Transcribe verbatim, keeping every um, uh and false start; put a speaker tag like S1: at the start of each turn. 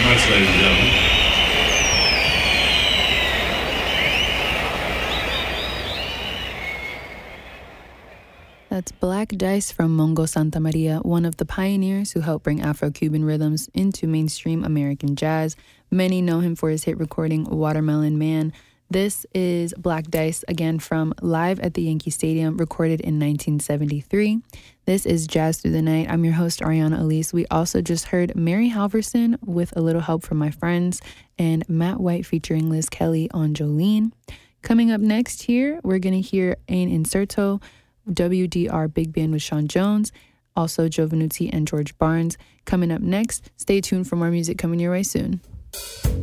S1: much, ladies and gentlemen.
S2: That's Black Dice from Mongo Santa Maria, one of the pioneers who helped bring Afro-Cuban rhythms into mainstream American jazz. Many know him for his hit recording Watermelon Man. This is Black Dice, again from Live at the Yankee Stadium, recorded in nineteen seventy-three. This is Jazz Through the Night. I'm your host, Ariana Elise. We also just heard Mary Halverson with A Little Help from My Friends and Matt White featuring Liz Kelly on Jolene. Coming up next here, we're going to hear Ein Inserto, W D R Big Band with Sean Jones, also Joe Venuti and George Barnes. Coming up next, stay tuned for more music coming your way soon.